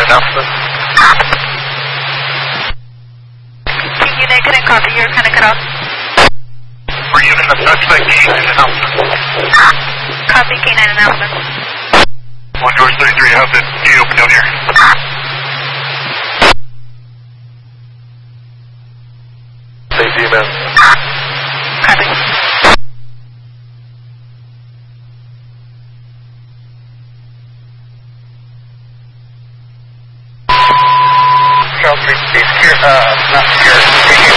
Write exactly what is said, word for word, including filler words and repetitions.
announcement. Unit, couldn't copy. You're kind of cut off. We're using the suspect K nine announcement. Copy K nine announcement. one George thirty-three, how's it? Gate open down here. Safety, man. Copy. Charles Street, secure, uh, not secure.